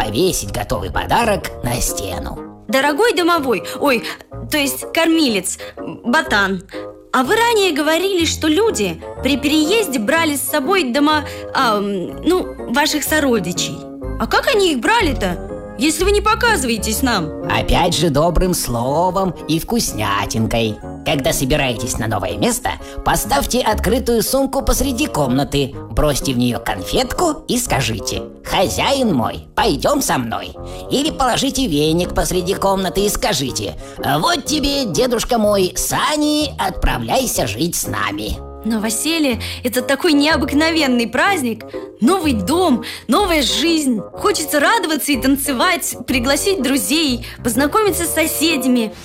повесить готовый подарок на стену. Дорогой домовой, то есть кормилец, ботан, а вы ранее говорили, что люди при переезде брали с собой ваших сородичей. А как они их брали-то, если вы не показываетесь нам? Опять же добрым словом и вкуснятинкой. Когда собираетесь на новое место, поставьте открытую сумку посреди комнаты, бросьте в нее конфетку и скажите: «Хозяин мой, пойдем со мной». Или положите веник посреди комнаты и скажите: «Вот тебе, дедушка мой, сани, отправляйся жить с нами». Новоселье – это такой необыкновенный праздник. Новый дом, новая жизнь. Хочется радоваться и танцевать, пригласить друзей, познакомиться с соседями.